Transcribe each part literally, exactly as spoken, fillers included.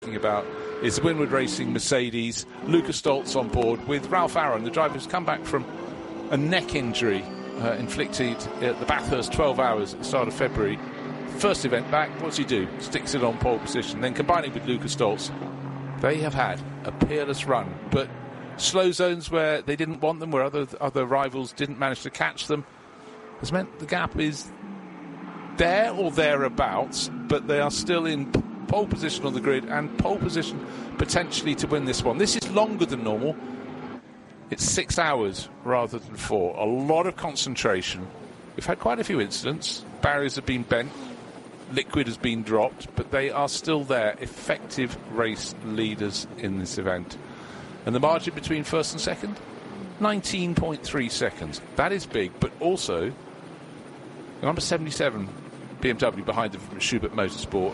About is the Winward Racing Mercedes. Luca Stoltz on board with Ralph Aron, the driver who's come back from a neck injury uh, inflicted at the Bathurst twelve hours at the start of February. First event back, what's he do? Sticks it on pole position. Then combining with Luca Stoltz, they have had a peerless run, but slow zones where they didn't want them, where other other rivals didn't manage to catch them, has meant the gap is there or thereabouts, but they are still in pole position on the grid and pole position potentially to win this one. This is longer than normal. It's six hours rather than four. A lot of concentration. We've had quite a few incidents. Barriers have been bent. Liquid has been dropped. But they are still there. Effective race leaders in this event. And the margin between first and second? nineteen point three seconds. That is big. But also, number seventy-seven B M W behind the Schubert Motorsport.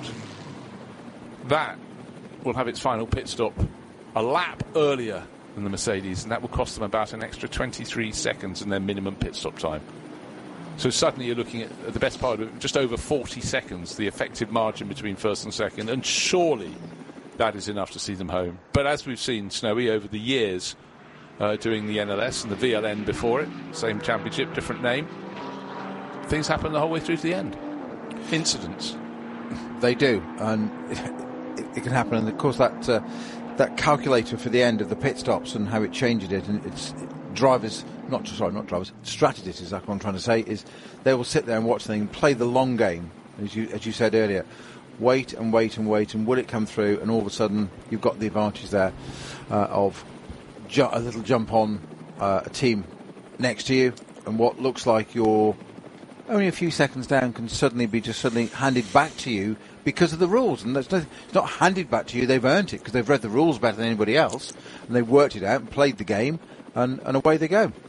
That will have its final pit stop a lap earlier than the Mercedes, and that will cost them about an extra twenty-three seconds in their minimum pit stop time. So suddenly you're looking at the best part of it, just over forty seconds, the effective margin between first and second, and surely that is enough to see them home. But as we've seen, Snowy, over the years, uh, doing the N L S and the V L N before it, same championship, different name, things happen the whole way through to the end. Incidents. They do, and it, it can happen. And of course, that uh, that calculator for the end of the pit stops and how it changes it, and it's it, drivers, not sorry, not drivers, strategists is what I'm trying to say. Is they will sit there and watch things, play the long game, as you as you said earlier. Wait and wait and wait, and will it come through? And all of a sudden, you've got the advantage there uh, of ju- a little jump on uh, a team next to you, and what looks like you're only a few seconds down can suddenly be just suddenly handed back to you because of the rules. And that's not, it's not handed back to you, they've earned it because they've read the rules better than anybody else, and they've worked it out and played the game, and, and away they go.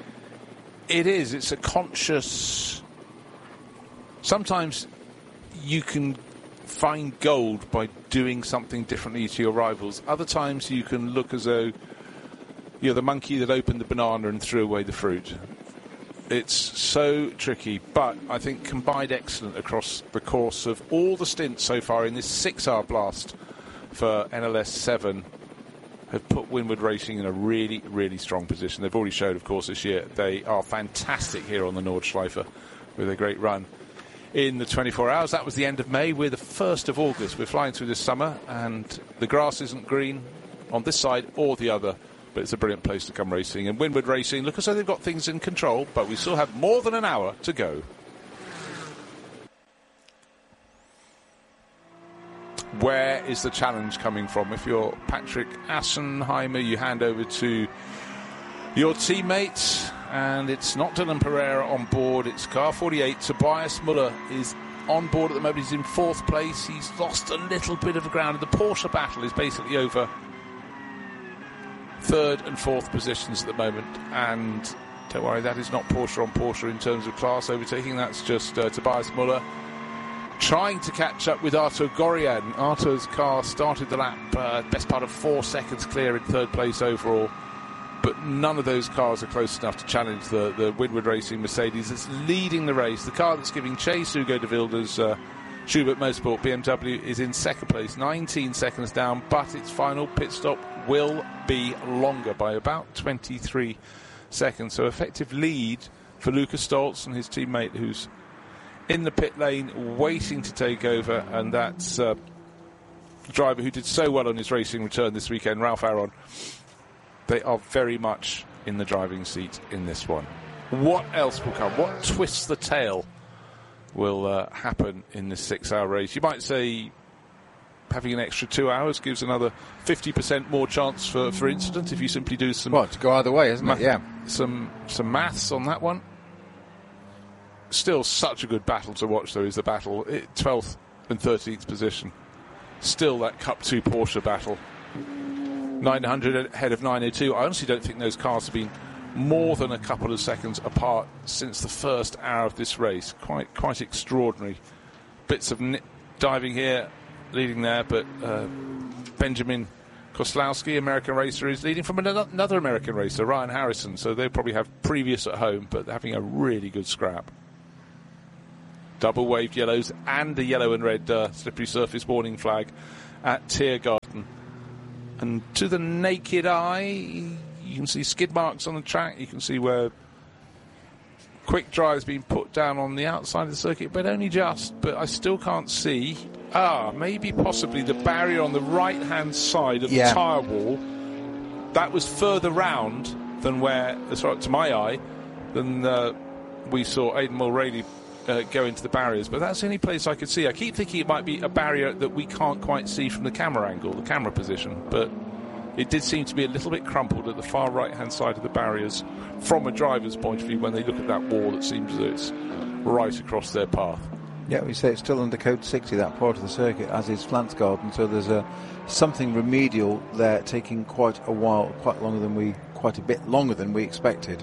It is. It's a conscious... Sometimes you can find gold by doing something differently to your rivals. Other times you can look as though you're the monkey that opened the banana and threw away the fruit. It's so tricky, but I think combined excellent across the course of all the stints so far in this six-hour blast for N L S seven have put Winward Racing in a really, really strong position. They've already showed, of course, this year they are fantastic here on the Nordschleife with a great run in the twenty-four hours. That was the end of May. We're the first of August. We're flying through this summer, and the grass isn't green on this side or the other. But it's a brilliant place to come racing. And Winward Racing, look as though they've got things in control, but we still have more than an hour to go. Where is the challenge coming from? If you're Patrick Assenheimer, you hand over to your teammates, and it's not Dylan Pereira on board, it's car forty-eight. Tobias Muller is on board at the moment. He's in fourth place. He's lost a little bit of ground. The Porsche battle is basically over. Third and fourth positions at the moment, and don't worry, that is not Porsche on Porsche in terms of class overtaking. That's just uh, Tobias Muller trying to catch up with Artur Gorian. Artur's car started the lap uh, best part of four seconds clear in third place overall, but none of those cars are close enough to challenge the, the Winward Racing Mercedes that's leading the race. The car that's giving chase, Hugo de Wilde's uh, Schubert Motorsport B M W, is in second place, nineteen seconds down, but its final pit stop will be longer by about twenty-three seconds. So effective lead for Luca Stoltz and his teammate who's in the pit lane waiting to take over, and that's uh, the driver who did so well on his racing return this weekend, Ralph Aron. They are very much in the driving seat in this one. What else will come? What twists the tail will uh, happen in this six-hour race? You might say having an extra two hours gives another fifty percent more chance for, for incident if you simply do some... Well, to go either way, isn't math- it? Yeah. Some, some maths on that one. Still such a good battle to watch, though, is the battle. It, twelfth and thirteenth position. Still that Cup two Porsche battle. nine hundred ahead of nine oh two. I honestly don't think those cars have been more than a couple of seconds apart since the first hour of this race. Quite quite extraordinary. Bits of nip diving here, leading there, but uh, Benjamin Koslowski, American racer, is leading from another, another American racer, Ryan Harrison. So they probably have previous at home, but they're having a really good scrap. Double waved yellows and the yellow and red uh, slippery surface warning flag at Tiergarten. And to the naked eye, you can see skid marks on the track. You can see where quick drive's been put down on the outside of the circuit, but only just. But I still can't see. Ah, maybe possibly the barrier on the right-hand side of yeah. the tyre wall. That was further round than where, as far to my eye, than uh, we saw Aidan Mulroney uh, go into the barriers. But that's the only place I could see. I keep thinking it might be a barrier that we can't quite see from the camera angle, the camera position. But it did seem to be a little bit crumpled at the far right-hand side of the barriers from a driver's point of view when they look at that wall. It seems that it's right across their path. Yeah, we say it's still under code sixty, that part of the circuit, as is Flantsgarden. So there's a something remedial there, taking quite a while, quite longer than we, quite a bit longer than we expected.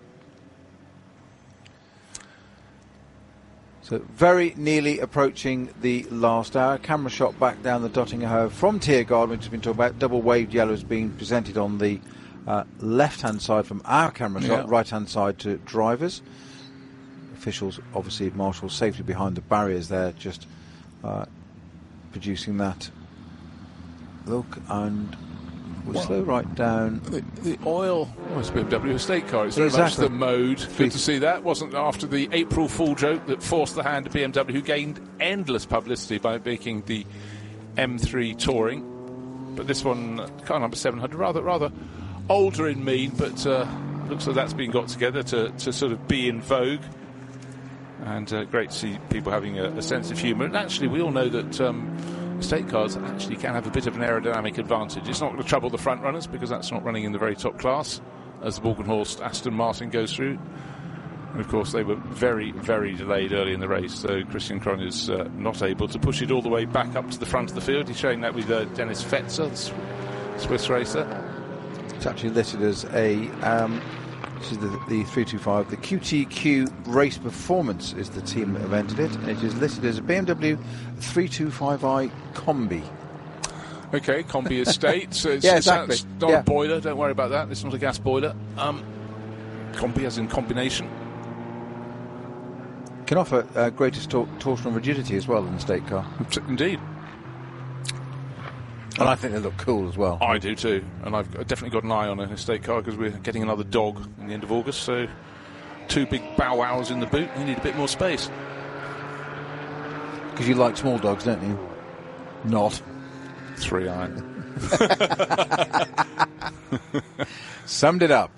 So very nearly approaching the last hour. Camera shot back down the Dottingham from Tiergarten, which has been talked about. Double waved yellows being presented on the uh, left-hand side from our camera shot, yeah. Right-hand side to drivers. Officials, obviously, marshal safety behind the barriers there, just uh, producing that look. And we'll well, slow right down. The, the oil, oh, it's a B M W estate car. It's very exactly. much the mode. Good to see that. Wasn't after the April Fool joke that forced the hand of B M W, who gained endless publicity by making the M three Touring. But this one, car number seven hundred, rather rather older in mien, but uh, looks like that's been got together to, to sort of be in vogue. And uh, great to see people having a, a sense of humour. And actually, we all know that um, estate cars actually can have a bit of an aerodynamic advantage. It's not going to trouble the front runners because that's not running in the very top class as the Walkenhorst Aston Martin goes through. And of course, they were very, very delayed early in the race, so Christian Kron is uh, not able to push it all the way back up to the front of the field. He's showing that with uh, Dennis Fetzer, the Swiss racer. It's actually listed as a... Um This is the, the three two five. The Q T Q Race Performance is the team that have entered it, and it is listed as a B M W three twenty-five i Combi. Okay, Combi Estate. So it's, yeah, exactly. It's not yeah. a boiler, don't worry about that. It's not a gas boiler. Um, Combi as in combination. Can offer uh, greater tor- torsional rigidity as well than the estate car. Indeed. And I think they look cool as well. I do too. And I've definitely got an eye on an estate car because we're getting another dog in the end of August. So two big bow wows in the boot. You need a bit more space. Because you like small dogs, don't you? Not. Three iron. Summed it up.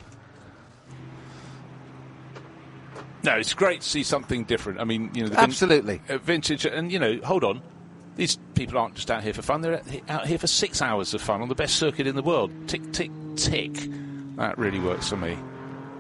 No, it's great to see something different. I mean, you know, the absolutely vin- uh, vintage. And you know, hold on. These people aren't just out here for fun. They're out here for six hours of fun on the best circuit in the world. Tick, tick, tick. That really works for me.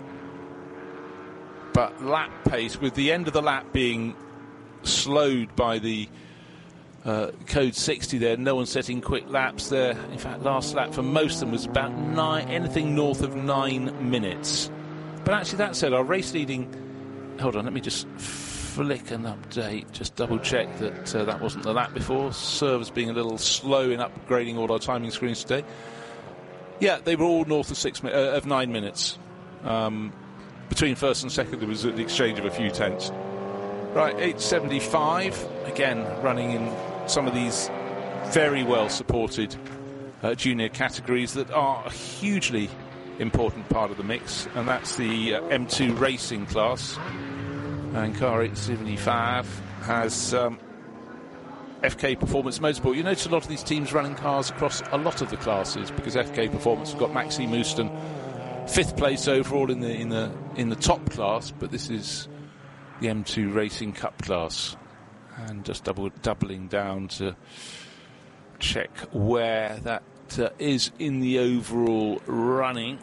But lap pace, with the end of the lap being slowed by the uh, code sixty there, no one setting quick laps there. In fact, last lap for most of them was about nine, anything north of nine minutes. But actually, that said, our race leading... Hold on, let me just... flick an update, just double check that uh, that wasn't the lap before. Servers being a little slow in upgrading all our timing screens today. Yeah, they were all north of six mi- uh, of nine minutes. Um, between first and second, there was the exchange of a few tenths. Right, eight seventy-five, again running in some of these very well supported uh, junior categories that are a hugely important part of the mix, and that's the uh, M two racing class. And car eight seventy-five has um, F K Performance Motorsport. You notice a lot of these teams running cars across a lot of the classes because F K Performance have got Maxime Mouston, fifth place overall in the in the in the top class, but this is the M two Racing Cup class, and just double doubling down to check where that uh, is in the overall running.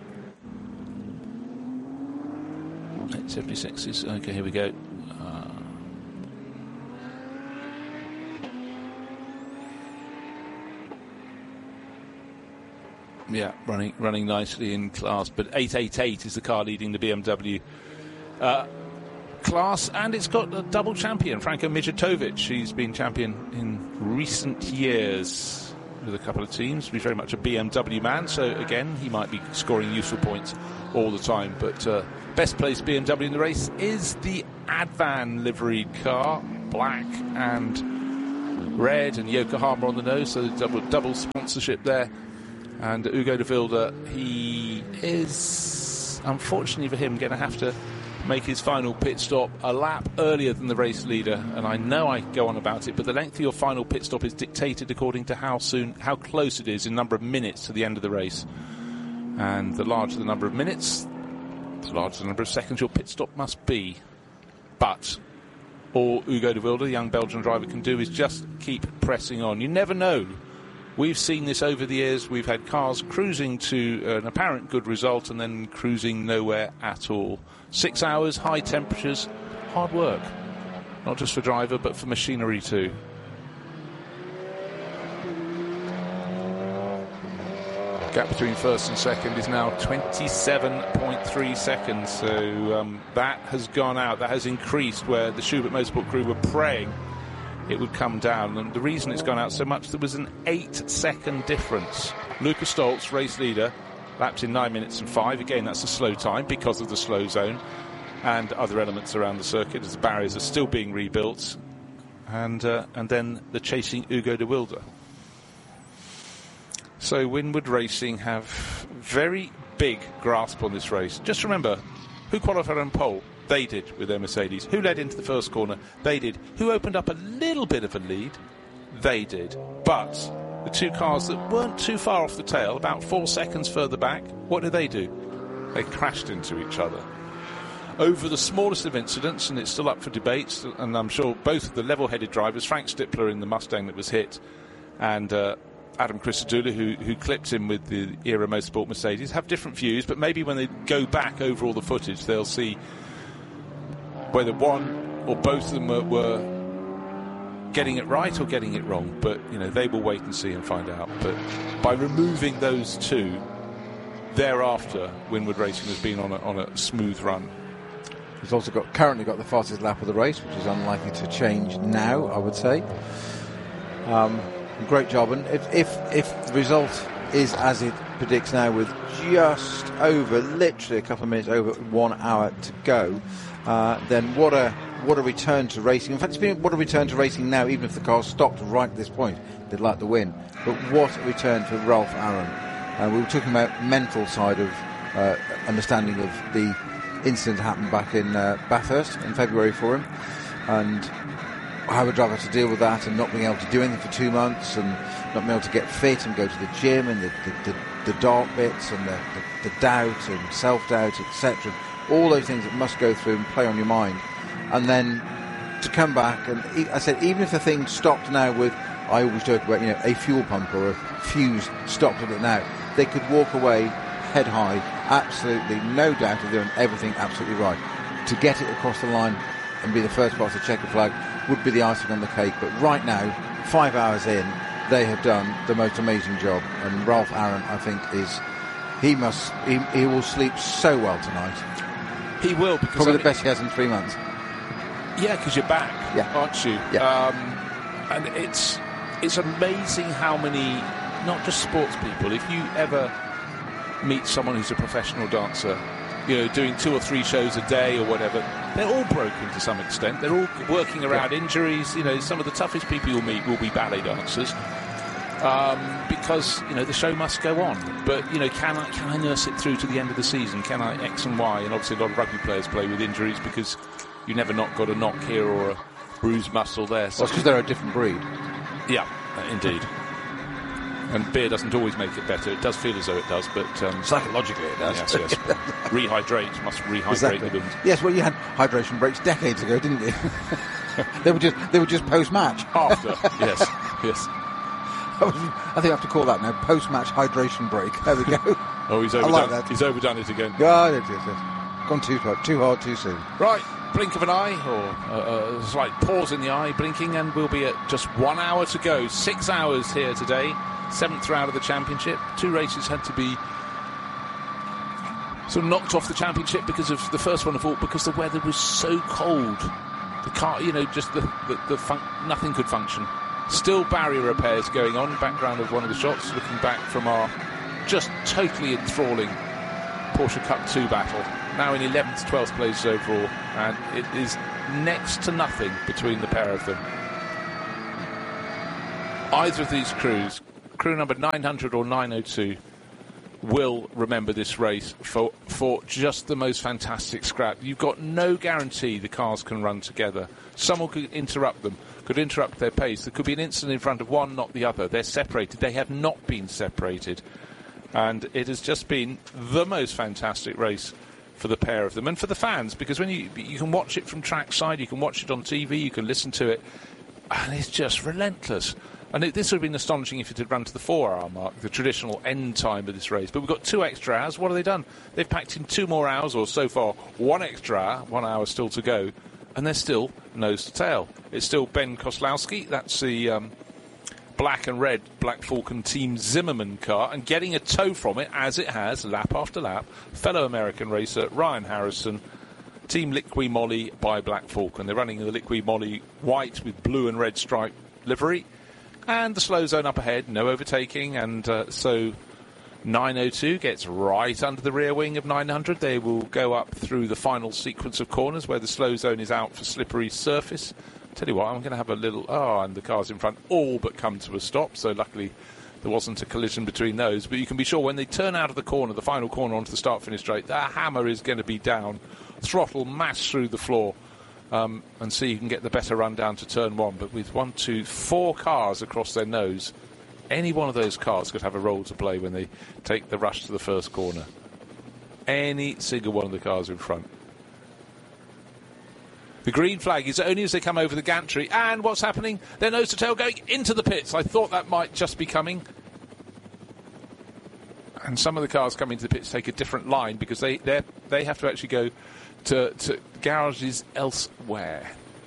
eight seventy-six is okay. Here we go. Uh, yeah, running running nicely in class. But eight eighty-eight is the car leading the B M W uh, class, and it's got a double champion, Franko Mijatovic. He's been champion in recent years with a couple of teams. He's very much a B M W man, so again, he might be scoring useful points all the time. But uh, best placed B M W in the race is the Advan liveried car, black and red and Yokohama on the nose, so double, double sponsorship there. And Ugo de Wilde, he is, unfortunately for him, going to have to make his final pit stop a lap earlier than the race leader. And I know I go on about it, but the length of your final pit stop is dictated according to how soon, how close it is in number of minutes to the end of the race. And the larger the number of minutes, the larger the number of seconds your pit stop must be. But all Ugo de Wilde, the young Belgian driver, can do is just keep pressing on. You never know. We've seen this over the years. We've had cars cruising to an apparent good result and then cruising nowhere at all. Six hours, high temperatures, hard work. Not just for driver, but for machinery too. Gap between first and second is now twenty-seven point three seconds. So um, that has gone out. That has increased, where the Schubert Motorsport crew were praying it would come down. And the reason it's gone out so much, there was an eight-second difference. Lukas Stolz, race leader, lapped in nine minutes and five. Again, that's a slow time because of the slow zone and other elements around the circuit as the barriers are still being rebuilt. And uh, and then the chasing Ugo de Wilde. So Winward Racing have very big grasp on this race. Just remember, who qualified on pole? They did with their Mercedes. Who led into the first corner? They did. Who opened up a little bit of a lead? They did. But the two cars that weren't too far off the tail, about four seconds further back, what did they do? They crashed into each other. Over the smallest of incidents, and it's still up for debates, and I'm sure both of the level-headed drivers, Frank Stippler in the Mustang that was hit, and uh, Adam Christodoulou, who, who clipped him with the Era Motorsport Mercedes, have different views, but maybe when they go back over all the footage, they'll see whether one or both of them were, were getting it right or getting it wrong. But, you know, they will wait and see and find out. But by removing those two, thereafter, Winward Racing has been on a, on a smooth run. He's also got currently got the fastest lap of the race, which is unlikely to change now, I would say. Um, great job. And if, if, if the result is as it predicts now, with just over, literally a couple of minutes over one hour to go, Uh, then what a what a return to racing. In fact, it's been what a return to racing now, even if the car stopped right at this point. They'd like to win. But what a return for Ralph Aaron. Uh, we were talking about mental side of uh, understanding of the incident that happened back in uh, Bathurst in February for him. And how a driver had to deal with that and not being able to do anything for two months and not being able to get fit and go to the gym and the, the, the, the dark bits and the, the, the doubt and self-doubt, et cetera. All those things that must go through and play on your mind. And then to come back, and I said, even if the thing stopped now with, I always joke about, you know, a fuel pump or a fuse stopped with it now, they could walk away head high, absolutely, no doubt of doing everything absolutely right. To get it across the line and be the first part to check a flag would be the icing on the cake. But right now, five hours in, they have done the most amazing job. And Ralph Aaron, I think, is, he must, he, he will sleep so well tonight. He will, because probably I mean, the best he has in three months. Yeah, because you're back, yeah. aren't you? Yeah. Um, and it's it's amazing how many, not just sports people, if you ever meet someone who's a professional dancer, you know, doing two or three shows a day or whatever, they're all broken to some extent. They're all working around yeah. injuries. You know, some of the toughest people you'll meet will be ballet dancers. Um, because, you know, the show must go on. But, you know, can I can I nurse it through to the end of the season? Can I X and Y? And obviously a lot of rugby players play with injuries because you never not got a knock here or a bruised muscle there. So well, it's because they're a different breed. Yeah, uh, indeed. And beer doesn't always make it better. It does feel as though it does, but... Um, psychologically it does. Yes, yes. Rehydrate, must rehydrate exactly. the wind. Yes, well, you had hydration breaks decades ago, didn't you? they were just they were just post-match. After, yes, yes. I think I have to call that now, post-match hydration break. There we go. Oh, he's overdone, I like that. He's overdone it again. God, it is. Yes. Gone too hard, too hard, too soon. Right, blink of an eye, or a, a slight pause in the eye, blinking, and we'll be at just one hour to go. Six hours here today. Seventh round of the championship. Two races had to be sort of knocked off the championship because of the first one of all, because the weather was so cold. The car, you know, just the, the, the fun- nothing could function. Still barrier repairs going on. Background of one of the shots, looking back from our just totally enthralling Porsche Cup two battle. Now in eleventh, twelfth place overall, and it is next to nothing between the pair of them. either of these crews, crew number nine hundred or nine oh two, will remember this race for for just the most fantastic scrap. You've got no guarantee the cars can run together. Someone could interrupt them, could interrupt their pace. There could be an incident in front of one, not the other. They're separated. They have not been separated. And it has just been the most fantastic race for the pair of them and for the fans, because when you you can watch it from trackside, you can watch it on T V, you can listen to it, and it's just relentless. And it, this would have been astonishing if it had run to the four-hour mark, the traditional end time of this race. But we've got two extra hours. What have they done? They've packed in two more hours, or so far one extra hour, one hour still to go, and they're still nose to tail. It's still Ben Koslowski. That's the um, black and red Black Falcon Team Zimmerman car, and getting a tow from it, as it has, lap after lap, fellow American racer Ryan Harrison, Team Liqui Moly by Black Falcon. They're running the Liqui Moly white with blue and red stripe livery. And the slow zone up ahead, no overtaking, and uh, so nine oh two gets right under the rear wing of nine hundred. They will go up through the final sequence of corners where the slow zone is out for slippery surface. Tell you what, I'm going to have a little... Oh, and the cars in front all but come to a stop, so luckily there wasn't a collision between those. But you can be sure when they turn out of the corner, the final corner onto the start-finish straight, that hammer is going to be down, throttle mash through the floor. Um, and see you can get the better run down to turn one. But with one, two, four cars across their nose, any one of those cars could have a role to play when they take the rush to the first corner. Any single one of the cars in front. The green flag is only as they come over the gantry. And what's happening? They're nose to tail going into the pits. I thought that might just be coming. And some of the cars coming to the pits take a different line because they they have to actually go to, to garages elsewhere.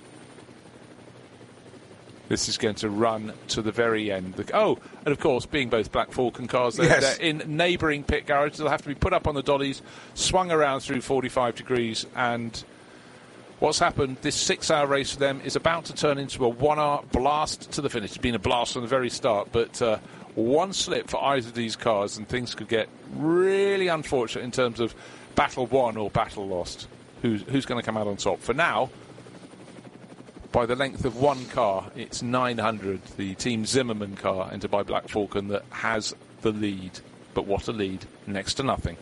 This is going to run to the very end. The, oh, and of course, being both Black Falcon cars, they're, yes. they're in neighbouring pit garages. They'll have to be put up on the dollies, swung around through forty-five degrees, and what's happened, this six-hour race for them is about to turn into a one-hour blast to the finish. It's been a blast from the very start, but uh, one slip for either of these cars and things could get really unfortunate in terms of battle won or battle lost. Who's, who's going to come out on top? For now, by the length of one car, it's nine hundred, the Team Zimmerman car, entered by Black Falcon, that has the lead. But what a lead, next to nothing.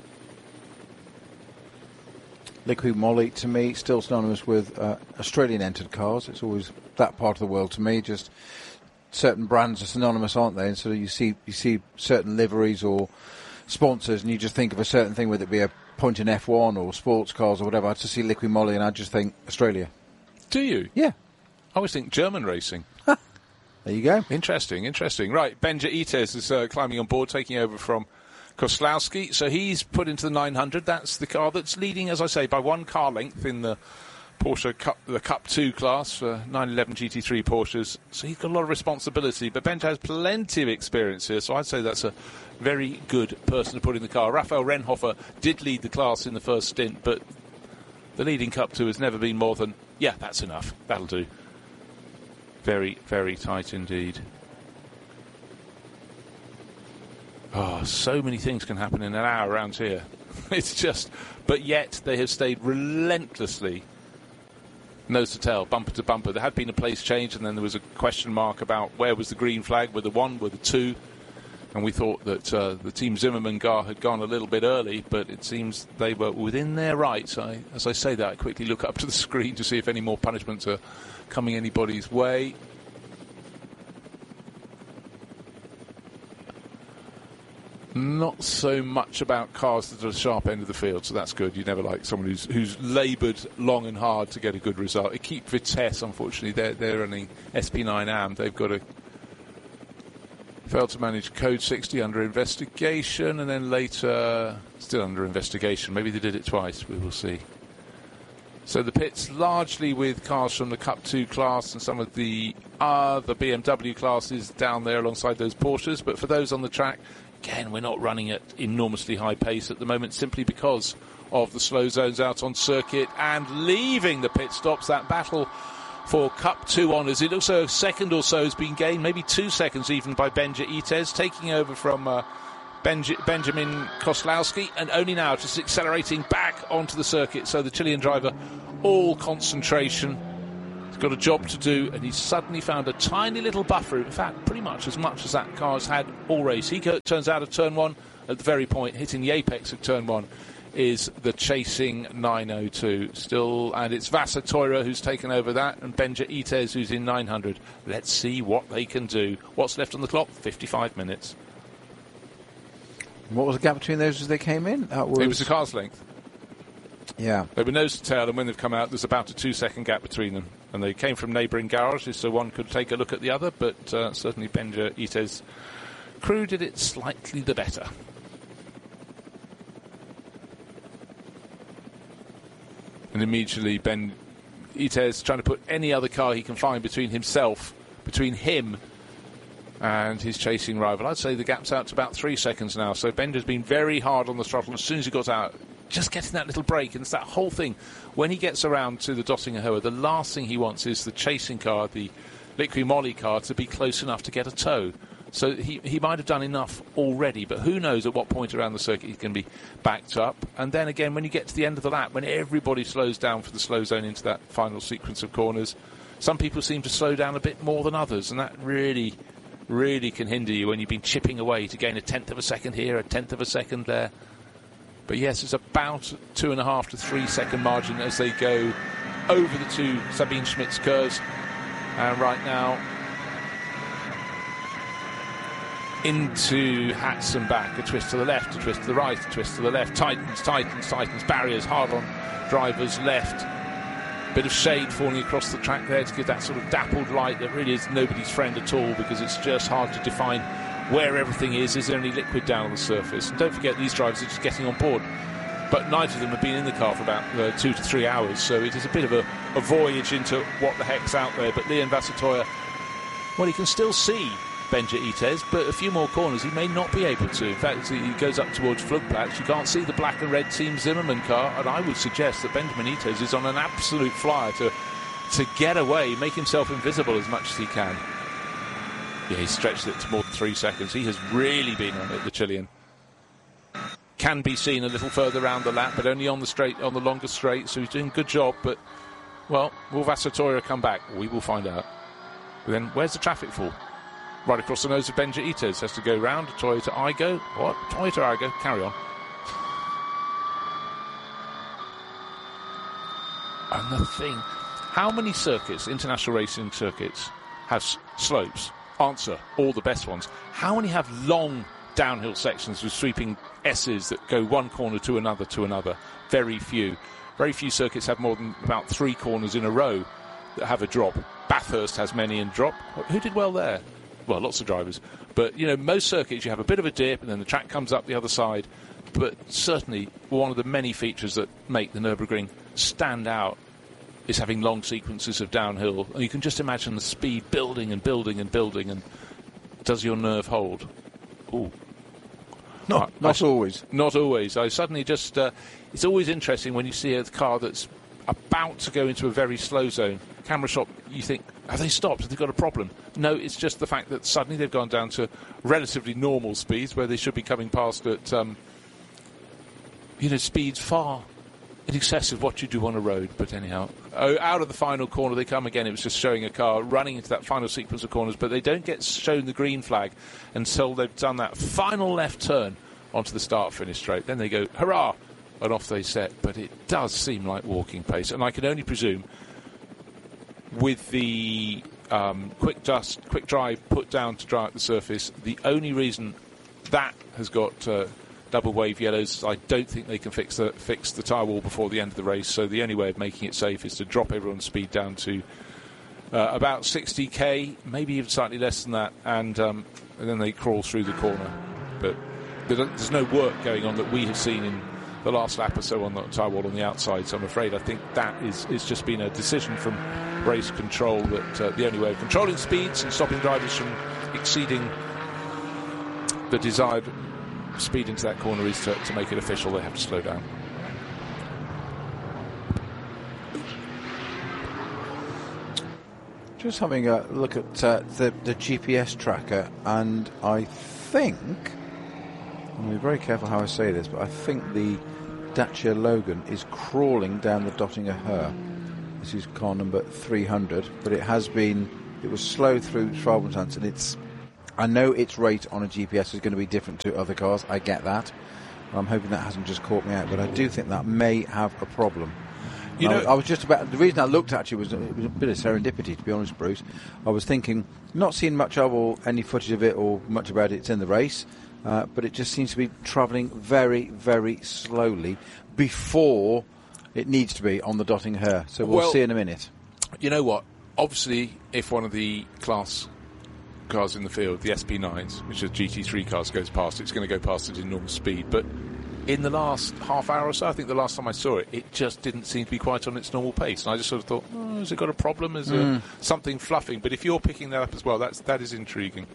Liqui Moly, to me, still synonymous with uh, Australian-entered cars. It's always that part of the world to me. Just certain brands are synonymous, aren't they? And so you see you see certain liveries or sponsors, and you just think of a certain thing, whether it be a point in F one or sports cars or whatever. I just see Liqui Moly, and I just think Australia. Do you? Yeah. I always think German racing. There you go. Interesting, interesting. Right, Benja Ites is uh, climbing on board, taking over from Koslowski. So he's put into the nine hundred. That's the car that's leading, as I say, by one car length in the Porsche Cup, the Cup two class for nine eleven G T three Porsches. So he's got a lot of responsibility. But Benja has plenty of experience here, so I'd say that's a very good person to put in the car. Raphael Renhofer did lead the class in the first stint, but the leading Cup two has never been more than, yeah, that's enough. That'll do. Very, very tight indeed. Oh, so many things can happen in an hour around here. It's just... But yet, they have stayed relentlessly nose to tail, bumper to bumper. There had been a place change, and then there was a question mark about where was the green flag, were the one, were the two. And we thought that uh, the Team Zimmerman car had gone a little bit early, but it seems they were within their rights. I, as I say that, I quickly look up to the screen to see if any more punishments are coming anybody's way. Not so much about cars that are at the sharp end of the field, so that's good. You never like someone who's who's laboured long and hard to get a good result. Equipe Vitesse, unfortunately, they're, they're running S P nine A M. They've got a failed to manage Code sixty under investigation, and then later still under investigation. Maybe they did it twice. We will see. So the pits largely with cars from the Cup two class and some of the other B M W classes down there alongside those Porsches. But for those on the track, again, we're not running at enormously high pace at the moment simply because of the slow zones out on circuit and leaving the pit stops. That battle for Cup two honours. It looks like a second or so has been gained, maybe two seconds even, by Benja Ites, taking over from uh, Benj- Benjamin Koslowski, and only now just accelerating back onto the circuit. So the Chilean driver, all concentration, He's got a job to do, and he's suddenly found a tiny little buffer. In fact, pretty much as much as that car's had all race. He turns out of turn one at the very point, hitting the apex of turn one, is the chasing nine oh two still, and it's Vassertoira who's taken over that, and Benja Ites who's in nine hundred. Let's see what they can do. What's left on the clock? fifty-five minutes. What was the gap between those as they came in? That was... It was a car's length. Yeah. They were nose to tail, and when they've come out, there's about a two-second gap between them. And they came from neighbouring garages, so one could take a look at the other, but uh, certainly Benja Ites' crew did it slightly the better. And immediately Ben Ites trying to put any other car he can find between himself, between him and his chasing rival. I'd say the gap's out to about three seconds now. So Benja's been very hard on the throttle as soon as he got out. Just getting that little break, and it's that whole thing. When he gets around to the Dottinger Hoa, the last thing he wants is the chasing car, the Liqui Moly car, to be close enough to get a tow. So he, he might have done enough already, but who knows at what point around the circuit he can be backed up. And then again, when you get to the end of the lap, when everybody slows down for the slow zone into that final sequence of corners, some people seem to slow down a bit more than others, and that really, really can hinder you when you've been chipping away to gain a tenth of a second here, a tenth of a second there. But yes, it's about two and a half to three second margin as they go over the two Sabine Schmitz curves. And right now, into Hatz and back, a twist to the left, a twist to the right, a twist to the left, tightens, tightens, tightens, barriers hard on drivers left. Bit of shade falling across the track there to give that sort of dappled light that really is nobody's friend at all, because it's just hard to define where everything is. Is there any liquid down on the surface? And don't forget, these drivers are just getting on board. But neither of them have been in the car for about uh, two to three hours, so it is a bit of a, a voyage into what the heck's out there. But Leon Vassertoira, well, he can still see Benja Ites, but a few more corners he may not be able to. In fact, he goes up towards Vlugplatz. You can't see the black and red Team Zimmermann car, and I would suggest that Benjamin Ites is on an absolute flyer to, to get away, make himself invisible as much as he can. Yeah, he stretched it to more than three seconds. He has really been on it, the Chilean. Can be seen a little further around the lap, but only on the straight, on the longer straight, so he's doing a good job. But, well, will Vassertoira come back? We will find out. But then, where's the traffic fall? Right across the nose of Benja Ites. Has to go round. Toyota Aygo. What? Toyota Aygo. Carry on. And the thing, how many circuits, international racing circuits, have s- slopes? Answer, all the best ones. How many have long downhill sections with sweeping S's that go one corner to another to another? Very few. Very few circuits have more than about three corners in a row that have a drop. Bathurst has many in drop. Who did well there? Well, lots of drivers. But, you know, most circuits you have a bit of a dip and then the track comes up the other side. But certainly one of the many features that make the Nürburgring stand out is having long sequences of downhill. And you can just imagine the speed building and building and building. And does your nerve hold? Ooh. Not, I, not I, always. Not always. I suddenly just... Uh, it's always interesting when you see a car that's about to go into a very slow zone. Camera shot, you think, have they stopped? Have they got a problem? No, it's just the fact that suddenly they've gone down to relatively normal speeds where they should be coming past at, um, you know, speeds far in excess of what you do on a road. But anyhow, oh, out of the final corner they come again. It was just showing a car running into that final sequence of corners, but they don't get shown the green flag until they've done that final left turn onto the start-finish straight. Then they go, hurrah, and off they set. But it does seem like walking pace, and I can only presume with the um, quick dust, quick drive put down to dry out the surface, the only reason that has got uh, double wave yellows, I don't think they can fix the fix the tyre wall before the end of the race. So the only way of making it safe is to drop everyone's speed down to uh, about sixty k, maybe even slightly less than that, and, um, and then they crawl through the corner. But there's no work going on that we have seen in the last lap or so on the tyre wall on the outside, so I'm afraid I think that is, is just been a decision from race control that uh, the only way of controlling speeds and stopping drivers from exceeding the desired speed into that corner is to, to make it official. They have to slow down. Just having a look at uh, the, the G P S tracker, and I think, I'm going to be very careful how I say this, but I think the Dacia Logan is crawling down the Dottinger Hoa. This is car number three hundred, but it has been, it was slow through trial runs, and it's, I know its rate on a G P S is going to be different to other cars, I get that. I'm hoping that hasn't just caught me out, but I do think that may have a problem. You know, I, I was just about, the reason I looked at you was, it was a bit of serendipity, to be honest, Bruce. I was thinking, not seeing much of or any footage of it or much about it, it's in the race, uh, but it just seems to be travelling very, very slowly before it needs to be on the Dotting Her. So we'll, well, see in a minute. You know what? Obviously, if one of the class cars in the field, the S P nines, which are G T three cars, goes past, it's going to go past at normal speed, but in the last half hour or so, I think the last time I saw it, it just didn't seem to be quite on its normal pace. And I just sort of thought, oh, has it got a problem? Is there mm. something fluffing? But if you're picking that up as well, that's, that is intriguing.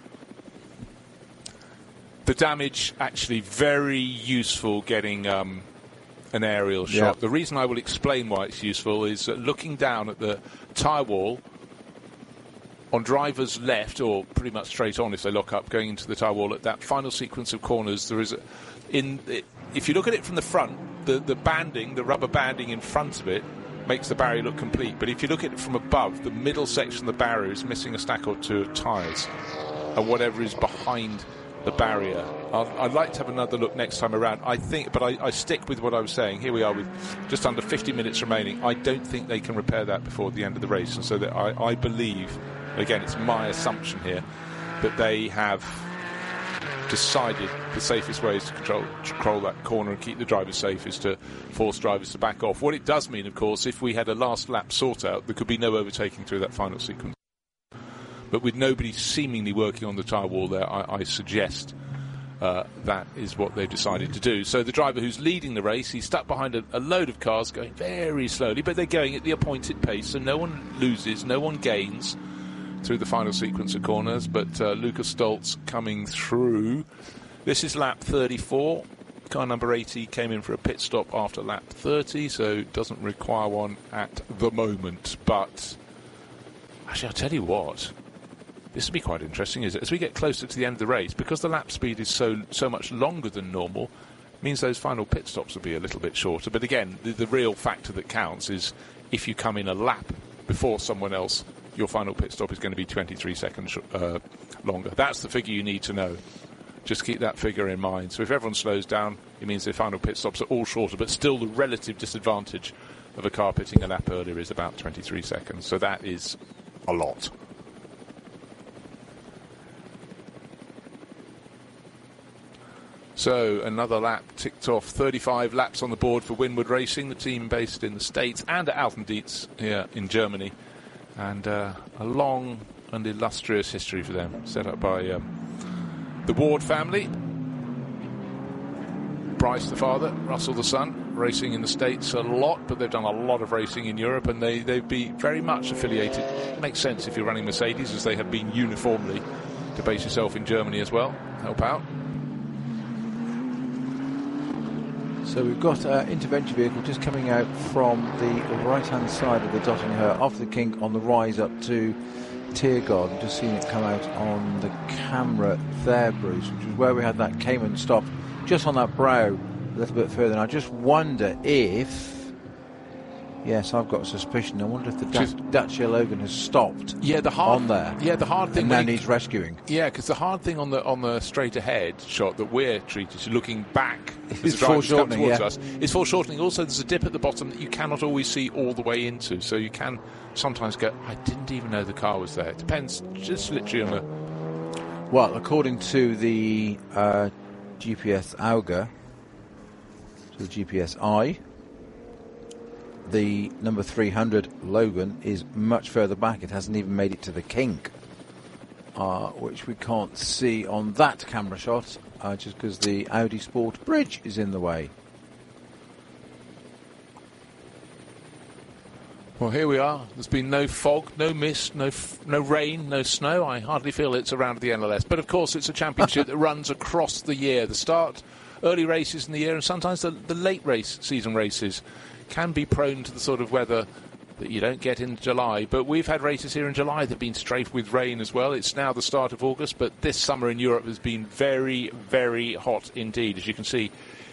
The damage, actually very useful getting um, an aerial shot. Yeah. The reason I will explain why it's useful is that looking down at the tyre wall, on driver's left, or pretty much straight on if they lock up, going into the tyre wall, at that final sequence of corners, there is a... In, if you look at it from the front, the, the banding, the rubber banding in front of it makes the barrier look complete. But if you look at it from above, the middle section of the barrier is missing a stack or two of tyres, and whatever is behind the barrier. I'll, I'd like to have another look next time around. I think, but I, I stick with what I was saying. Here we are with just under fifty minutes remaining. I don't think they can repair that before the end of the race, and so that I, I believe, again, it's my assumption here, that they have decided the safest way is to control, control that corner and keep the drivers safe is to force drivers to back off. What it does mean, of course, if we had a last lap sort out, there could be no overtaking through that final sequence. But with nobody seemingly working on the tyre wall there, I, I suggest uh, that is what they've decided to do. So the driver who's leading the race, he's stuck behind a, a load of cars going very slowly, but they're going at the appointed pace, so no one loses, no one gains through the final sequence of corners. But uh, Lucas Stoltz coming through. This is lap thirty-four. Car number eighty came in for a pit stop after lap thirty, so doesn't require one at the moment. But actually, I'll tell you what, this will be quite interesting, is it? As we get closer to the end of the race, because the lap speed is so so much longer than normal, means those final pit stops will be a little bit shorter. But again, the, the real factor that counts is if you come in a lap before someone else, your final pit stop is going to be twenty-three seconds uh, longer. That's the figure you need to know. Just keep that figure in mind. So if everyone slows down, it means their final pit stops are all shorter, but still the relative disadvantage of a car pitting a lap earlier is about twenty-three seconds. So that is a lot. So another lap ticked off. thirty-five laps on the board for Winward Racing, the team based in the States and at Alton Dietz here in Germany. And uh, a long and illustrious history for them, set up by um, the Ward family. Bryce the father, Russell the son, racing in the States a lot, but they've done a lot of racing in Europe, and they, they'd be very much affiliated. It makes sense if you're running Mercedes, as they have been uniformly, to base yourself in Germany as well. Help out. So we've got an uh, intervention vehicle just coming out from the right-hand side of the Dotting Her, off the kink on the rise up to Tiergarten. I'm just seeing it come out on the camera there, Bruce, which is where we had that Cayman stop, just on that brow a little bit further. And I just wonder if... Yes, I've got a suspicion. I wonder if the da- Dacia Logan has stopped. Yeah, the hard on there. Yeah, the hard thing. And now needs rescuing. Yeah, because the hard thing on the on the straight ahead shot that we're treated to, looking back as It's the driver's come foreshortening, towards yeah. us, is foreshortening. Also, there's a dip at the bottom that you cannot always see all the way into, so you can sometimes go, I didn't even know the car was there. It depends, just literally on the. Well, according to the uh, G P S Auger, to the G P S I, the number three hundred Logan is much further back. It hasn't even made it to the kink, uh, which we can't see on that camera shot, uh, just because the Audi Sport bridge is in the way. Well, here we are. There's been no fog, no mist, no f- no rain, no snow. I hardly feel it's around the N L S. But, of course, it's a championship that runs across the year. The start, early races in the year, and sometimes the, the late race season races can be prone to the sort of weather that you don't get in July. But we've had races here in July that have been strafed with rain as well. It's now the start of August, but this summer in Europe has been very, very hot indeed. As you can see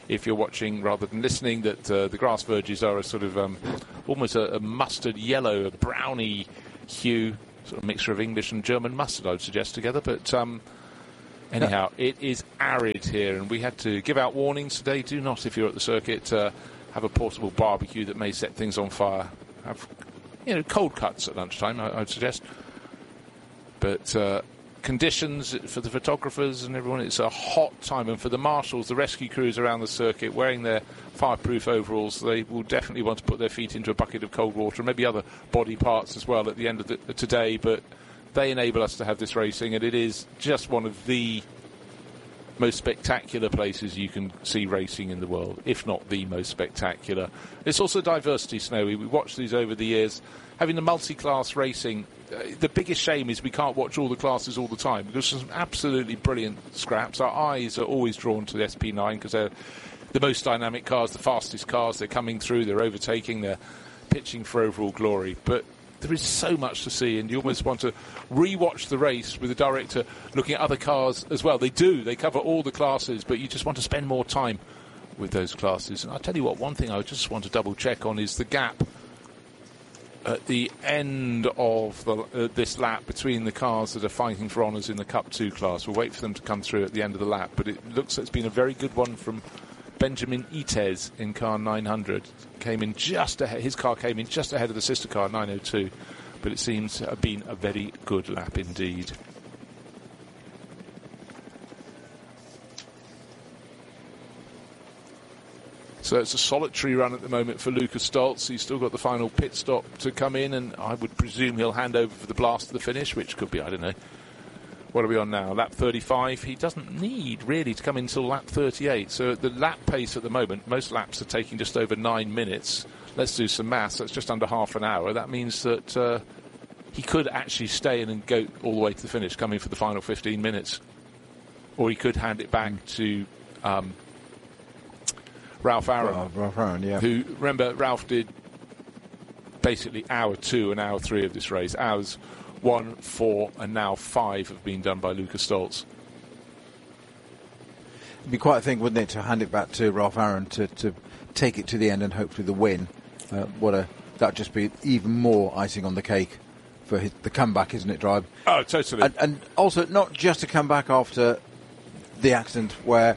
if you're watching rather than listening, that uh, the grass verges are a sort of um, almost a, a mustard yellow, a browny hue, sort of mixture of English and German mustard, I would suggest, together. But um, anyhow, it is arid here, and we had to give out warnings today. Do not, if you're at the circuit, uh, have a portable barbecue that may set things on fire. Have, you know, cold cuts at lunchtime, I, I would suggest. But uh, conditions for the photographers and everyone, it's a hot time. And for the marshals, the rescue crews around the circuit, wearing their fireproof overalls, they will definitely want to put their feet into a bucket of cold water, and maybe other body parts as well at the end of the, today. But they enable us to have this racing, and it is just one of the most spectacular places you can see racing in the world, if not the most spectacular. It's also diversity, Snowy. We watched these over the years. Having the multi-class racing, uh, the biggest shame is we can't watch all the classes all the time, because there's some absolutely brilliant scraps. Our eyes are always drawn to the S P nine because they're the most dynamic cars, the fastest cars. They're coming through, they're overtaking, they're pitching for overall glory. But there is so much to see, and you almost want to re-watch the race with the director looking at other cars as well. They do, they cover all the classes, but you just want to spend more time with those classes. And I'll tell you what, one thing I just want to double check on is the gap at the end of the, uh, this lap between the cars that are fighting for honours in the Cup two class. We'll wait for them to come through at the end of the lap, but it looks like it's been a very good one from Benjamin Ites in car nine hundred. Came in just ahead, his car came in just ahead of the sister car nine oh two, but it seems to have been a very good lap indeed. So it's a solitary run at the moment for Lucas Stoltz. He's still got the final pit stop to come in, and I would presume he'll hand over for the blast to the finish, which could be, I don't know. What are we on now? Lap thirty-five. He doesn't need, really, to come in until lap thirty-eight. So at the lap pace at the moment, most laps are taking just over nine minutes. Let's do some maths. That's just under half an hour. That means that uh, he could actually stay in and go all the way to the finish, coming for the final fifteen minutes. Or he could hand it back mm. to um, Ralph Aaron. Oh, Ralph Aaron, yeah. Who, remember, Ralph did basically hour two and hour three of this race. Hours one, four, and now five have been done by Lucas Stoltz. It'd be quite a thing, wouldn't it, to hand it back to Ralph Aaron to, to take it to the end and hopefully the win. Uh, what a that'd just be even more icing on the cake for his, the comeback, isn't it, Drive? Oh, totally. And, and also not just a comeback after the accident where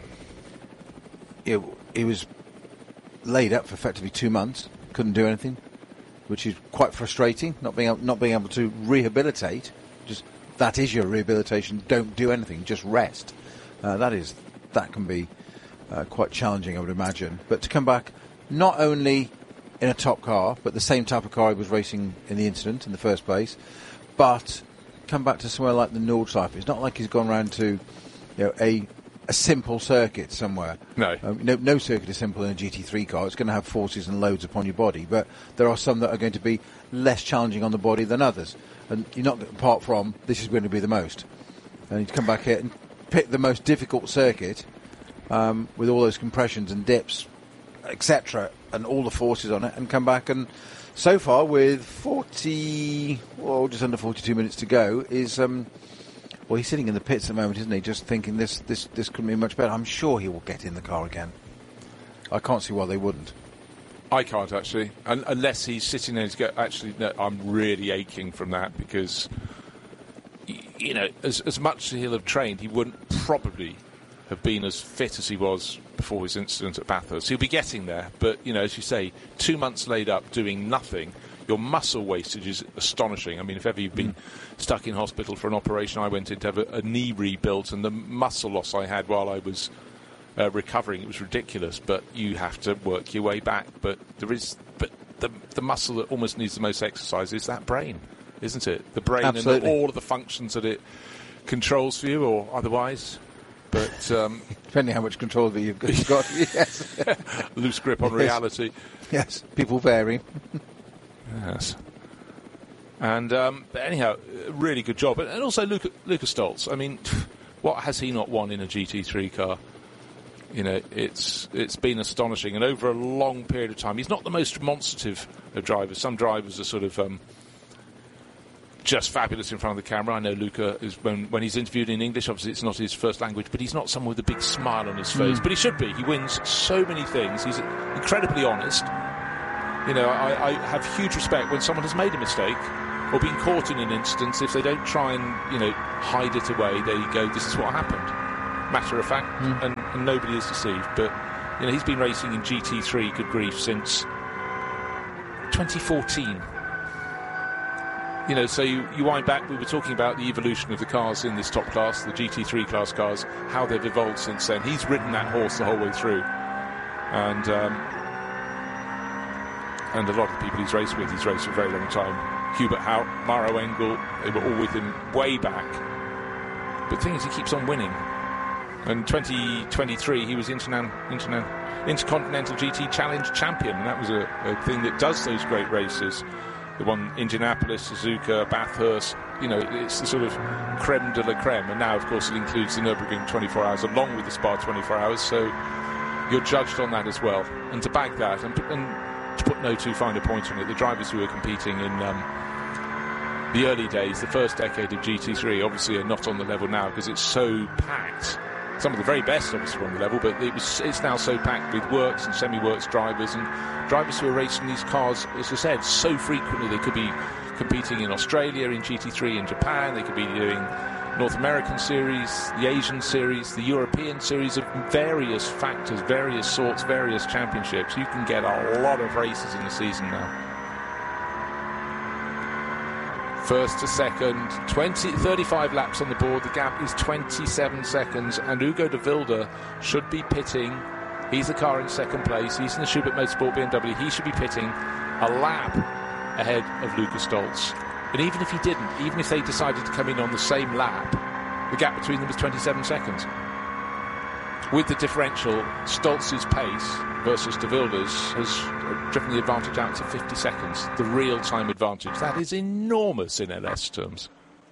it, he was laid up for effectively two months, couldn't do anything, which is quite frustrating, not being able, not being able to rehabilitate. Just that is your rehabilitation. Don't do anything, just rest. Uh, that is that can be uh, quite challenging, I would imagine. But to come back, not only in a top car, but the same type of car he was racing in the incident in the first place, but come back to somewhere like the Nordschleife. It's not like he's gone round to, you know, a a simple circuit somewhere. No. Um, no. No circuit is simple in a G T three car. It's going to have forces and loads upon your body, but there are some that are going to be less challenging on the body than others. And you're not, apart from, this is going to be the most. And you come back here and pick the most difficult circuit um, with all those compressions and dips, et cetera, and all the forces on it, and come back and, so far, with forty, well, just under forty-two minutes to go, is... Um, Well, he's sitting in the pits at the moment, isn't he? Just thinking this, this, this couldn't be much better. I'm sure he will get in the car again. I can't see why they wouldn't. I can't, actually. Un- unless he's sitting there to go, actually, no, I'm really aching from that because, y- you know, as, as much as he'll have trained, he wouldn't probably have been as fit as he was before his incident at Bathurst. He'll be getting there, but, you know, as you say, two months laid up doing nothing. Your muscle wastage is astonishing. I mean, if ever you've been mm. stuck in hospital for an operation, I went in to have a, a knee rebuilt, and the muscle loss I had while I was uh, recovering, it was ridiculous. But you have to work your way back. But there is, but the the muscle that almost needs the most exercise is that brain, isn't it? The brain Absolutely. And all of the functions that it controls for you, or otherwise. But um, depending how much control that you've got, you've got yes, loose grip on yes. reality. Yes, people vary. Yes. And um, but anyhow, really good job. And also Luca, Lucas Stoltz. I mean, what has he not won in a G T three car? You know, it's it's been astonishing. And over a long period of time, he's not the most demonstrative of drivers. Some drivers are sort of um, just fabulous in front of the camera. I know Luca is when when he's interviewed in English. Obviously, it's not his first language, but he's not someone with a big smile on his face. Mm. But he should be. He wins so many things. He's incredibly honest. You know, I, I have huge respect when someone has made a mistake or been caught in an instance. If they don't try and, you know, hide it away, they go, this is what happened. Matter of fact, mm. and, and nobody is deceived. But, you know, he's been racing in G T three, good grief, since twenty fourteen. You know, so you, you wind back, we were talking about the evolution of the cars in this top class, the G T three class cars, how they've evolved since then. He's ridden that horse the whole way through. And, um, and a lot of the people he's raced with, he's raced for a very long time. Hubert Hout, Maro Engel, they were all with him way back. But the thing is, he keeps on winning. And twenty twenty-three, he was Internan, Internan, Intercontinental G T Challenge champion, and that was a, a thing that does those great races. The one Indianapolis, Suzuka, Bathurst, you know, it's the sort of creme de la creme. And now, of course, it includes the Nürburgring twenty-four hours along with the Spa twenty-four hours. So you're judged on that as well. And to back that, and, and to put no too fine a point on it, the drivers who are competing in um, the early days, the first decade of G T three, obviously are not on the level now because it's so packed. Some of the very best obviously were on the level, but it was, it's now so packed with works and semi-works drivers and drivers who are racing these cars, as I said, so frequently. They could be competing in Australia, in G T three, in Japan. They could be doing North American series, the Asian series, the European series of various factors, various sorts, various championships. You can get a lot of races in the season now. First to second, twenty, thirty-five laps on the board. The gap is twenty-seven seconds, and Ugo de Wilde should be pitting. He's the car in second place. He's in the Schubert Motorsport B M W. He should be pitting a lap ahead of Luca Stolz. And even if he didn't, even if they decided to come in on the same lap, the gap between them is twenty-seven seconds. With the differential, Stolz's pace versus de Wilde's has driven the advantage out to fifty seconds. The real-time advantage. That is enormous in L S terms.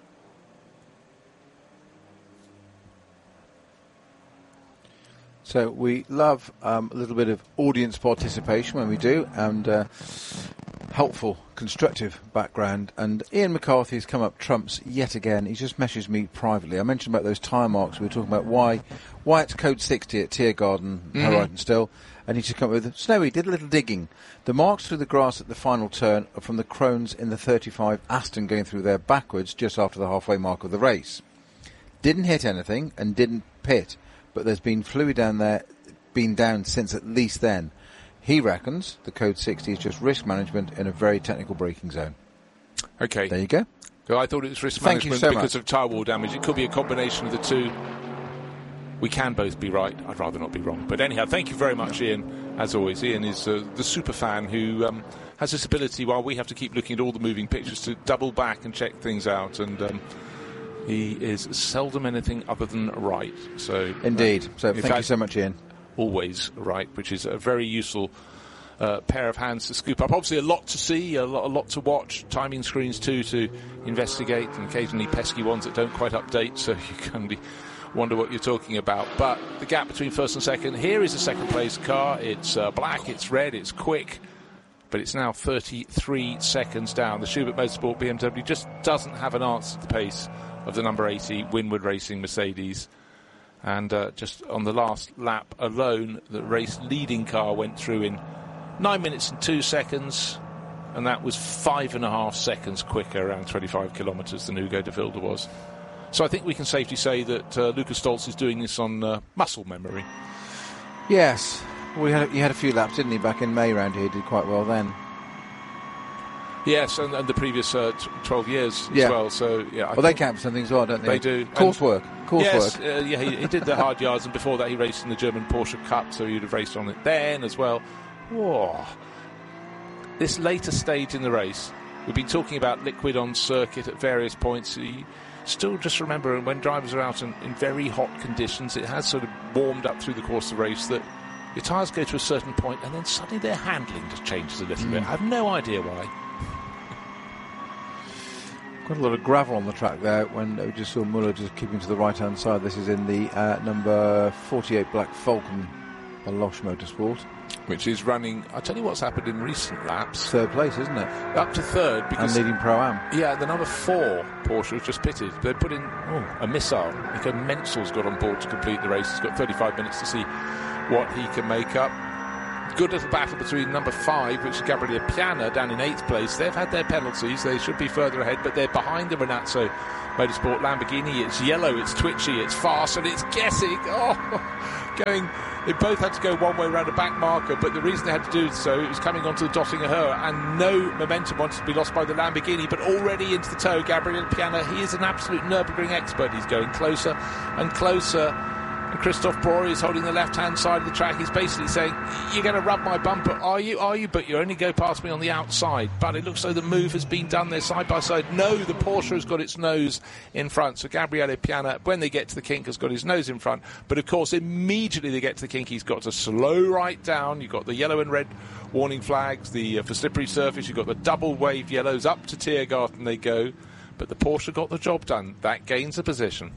So we love um, a little bit of audience participation when we do, and uh, helpful, constructive background. And Ian McCarthy has come up trumps yet again. He just messaged me privately. I mentioned about those tyre marks. We were talking about why why it's code sixty at Tiergarten, mm-hmm. Horizon still. And he just come up with, Snowy did a little digging. The marks through the grass at the final turn are from the Krones in the thirty-five Aston going through there backwards just after the halfway mark of the race. Didn't hit anything and didn't pit. But there's been fluid down there, been down since at least then. He reckons the code sixty is just risk management in a very technical braking zone. Okay. There you go. Well, I thought it was risk Thank management so because much. of tyre wall damage. It could be a combination of the two. We can both be right. I'd rather not be wrong. But anyhow, thank you very much, Ian. As always, Ian is uh, the super fan who um, has this ability, while we have to keep looking at all the moving pictures, to double back and check things out. And um, he is seldom anything other than right. So Indeed. Uh, so in thank fact, you so much, Ian. Always right, which is a very useful uh, pair of hands to scoop up. Obviously, a lot to see, a lot, a lot to watch. Timing screens too to investigate, and occasionally pesky ones that don't quite update. So you can be wonder what you're talking about. But the gap between first and second, here is a second place car. It's uh, black, it's red, it's quick, but it's now thirty-three seconds down. The Schubert Motorsport B M W just doesn't have an answer to the pace of the number eighty Winward Racing Mercedes. And uh, just on the last lap alone, the race leading car went through in nine minutes and two seconds, and that was five and a half seconds quicker, around twenty-five kilometres, than Ugo de Wilde was. So I think we can safely say that uh, Luca Stolz is doing this on uh, muscle memory. Yes. Well, he had, a, he had a few laps, didn't he, back in May round here? He did quite well then. Yes, and, and the previous uh, t- twelve years yeah. as well. So yeah, I well, they count for something as well, don't they? They do. Coursework. Coursework. Yes, uh, yeah, he, he did the hard yards, and before that he raced in the German Porsche Cup, so he'd have raced on it then as well. Whoa. This later stage in the race, we've been talking about liquid on circuit at various points. You still just remember when drivers are out in, in very hot conditions, it has sort of warmed up through the course of the race, that your tyres go to a certain point and then suddenly their handling just changes a little mm. bit. I have no idea why. Quite a lot of gravel on the track there when we just saw Muller just keeping to the right-hand side. This is in the uh, number forty-eight Black Falcon by Losch Motorsport. which is running, I'll tell you what's happened in recent laps. Third place, isn't it? Up to third. Because, and leading Pro-Am. Yeah, the number four Porsche was just pitted. They put in oh, a missile. Nico Menzel's got on board to complete the race. He's got thirty-five minutes to see what he can make up. Good little battle between number five, which is Gabriele Piana, down in eighth place. They've had their penalties. They should be further ahead, but they're behind the Renazzo Motorsport Lamborghini. It's yellow, it's twitchy, it's fast, and it's guessing. Oh, going... They both had to go one way around a back marker, but the reason they had to do so, it was coming onto the Dottinger Her, and no momentum wanted to be lost by the Lamborghini, but already into the toe, Gabriele Piana, he is an absolute Nürburgring expert. He's going closer and closer, and Christoph Breuer is holding the left-hand side of the track. He's basically saying, you're going to rub my bumper, are you? Are you? But you only go past me on the outside. But it looks like the move has been done there side by side. No, the Porsche has got its nose in front. So Gabriele Piana, when they get to the kink, has got his nose in front. But of course, immediately they get to the kink, he's got to slow right down. You've got the yellow and red warning flags, the uh, for slippery surface. You've got the double wave yellows up to Tiergarten they go. But the Porsche got the job done. That gains a position.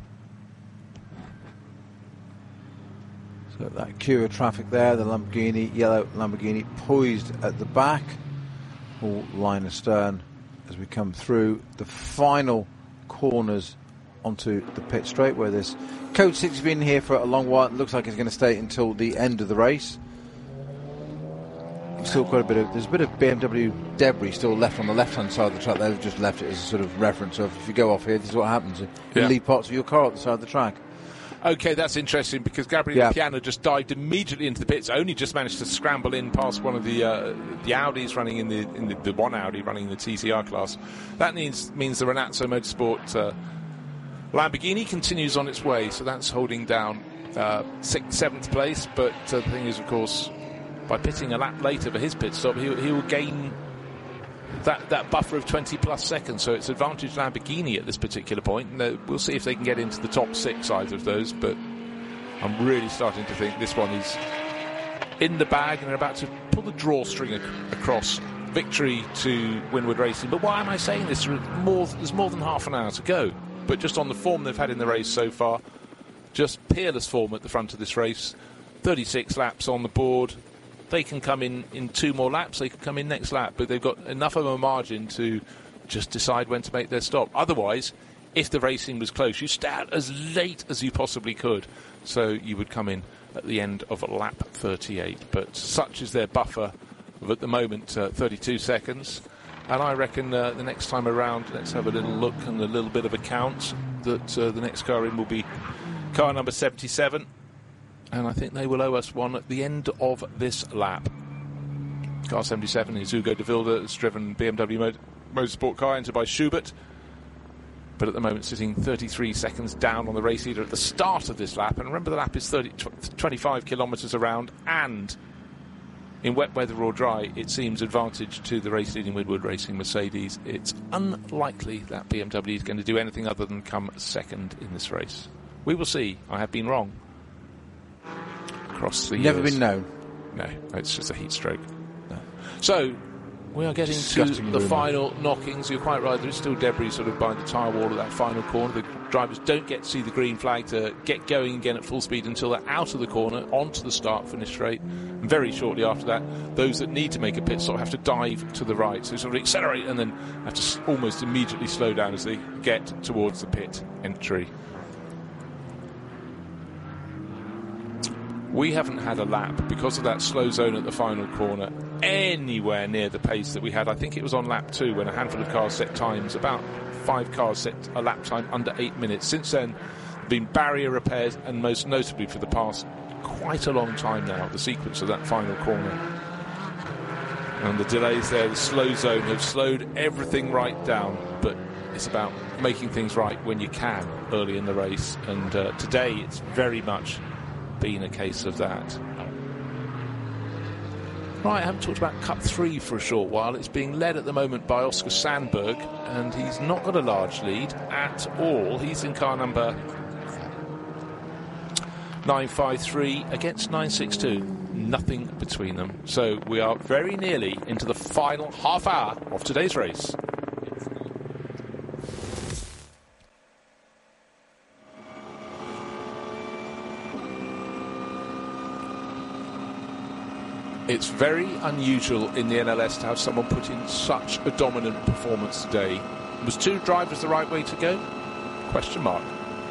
So that queue of traffic there, the Lamborghini, yellow Lamborghini, poised at the back, all line astern as we come through the final corners onto the pit straight, where this Code six has been here for a long while. It looks like it's going to stay until the end of the race. Still quite a bit of, there's a bit of B M W debris still left on the left-hand side of the track. They've just left it as a sort of reference of, if you go off here, this is what happens. You yeah. leave parts of your car at the side of the track. Okay, that's interesting, because Gabriele yeah. Piana just dived immediately into the pits. Only just managed to scramble in past one of the uh, the Audis running in the in the, the one Audi running in the T C R class. That means means the Renazzo Motorsport uh, Lamborghini continues on its way. So that's holding down uh, sixth, seventh place. But uh, the thing is, of course, by pitting a lap later for his pit stop, he he will gain that that buffer of twenty plus seconds, so it's advantage Lamborghini at this particular point, and uh, we'll see if they can get into the top six, either of those. But I'm really starting to think this one is in the bag, and they're about to pull the drawstring ac- across victory to Winward Racing. But why am I saying this? There's more, there's more than half an hour to go, but just on the form they've had in the race so far, just peerless form at the front of this race. thirty-six laps on the board. They can come in in two more laps, they can come in next lap, but they've got enough of a margin to just decide when to make their stop. Otherwise, if the racing was close, you start as late as you possibly could, so you would come in at the end of lap thirty-eight. But such is their buffer of, at the moment, uh, thirty-two seconds. And I reckon uh, the next time around, let's have a little look and a little bit of a count, that uh, the next car in will be car number seventy-seven. And I think they will owe us one at the end of this lap. Car seventy-seven is Hugo de Wilde. It's driven B M W motor, Motorsport car entered by Schubert. But at the moment sitting thirty-three seconds down on the race leader at the start of this lap. And remember, the lap is thirty, twenty-five kilometres around. And in wet weather or dry, it seems advantage to the race leading Winward Racing Mercedes. It's unlikely that B M W is going to do anything other than come second in this race. We will see. I have been wrong. Across the Never years. been known. No, it's just a heat stroke. No. So, we are getting Disgusting to the rumour. final knockings. You're quite right, there is still debris sort of behind the tyre wall of that final corner. The drivers don't get to see the green flag to get going again at full speed until they're out of the corner, onto the start-finish straight. And very shortly after that, those that need to make a pit stop have to dive to the right. So sort of accelerate and then have to s- almost immediately slow down as they get towards the pit entry. We haven't had a lap, because of that slow zone at the final corner, anywhere near the pace that we had. I think it was on lap two when a handful of cars set times, about five cars set a lap time under eight minutes. Since then, there have been barrier repairs, and most notably for the past quite a long time now, the sequence of that final corner. And the delays there, the slow zone, have slowed everything right down, but it's about making things right when you can early in the race. And uh, today, it's very much been a case of that. Right, I haven't talked about Cup three for a short while. It's being led at the moment by Oscar Sandberg, and he's not got a large lead at all. He's in car number nine five three against nine six two. Nothing between them. So we are very nearly into the final half hour of today's race. It's very unusual in the N L S to have someone put in such a dominant performance today. Was two drivers the right way to go? Question mark.